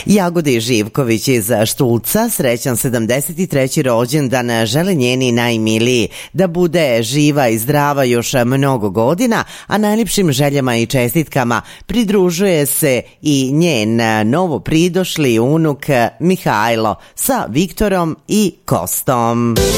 Jagodi Živković iz Štulca srećan 73. rođendan žele njeni najmiliji da bude živa i zdrava još mnogo godina, a najljepšim željama i čestitkama pridružuje se i njen novo pridošli unuk Mihajlo sa Viktorom i Kostom.